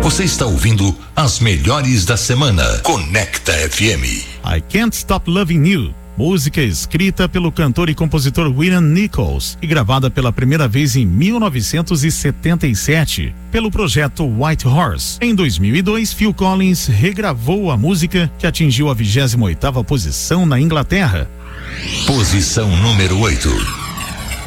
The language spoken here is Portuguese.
Você está ouvindo as melhores da semana. Conecta FM. I Can't Stop Loving You. Música escrita pelo cantor e compositor William Nichols e gravada pela primeira vez em 1977 pelo projeto White Horse. Em 2002, Phil Collins regravou a música, que atingiu a 28ª posição na Inglaterra. Posição número 8.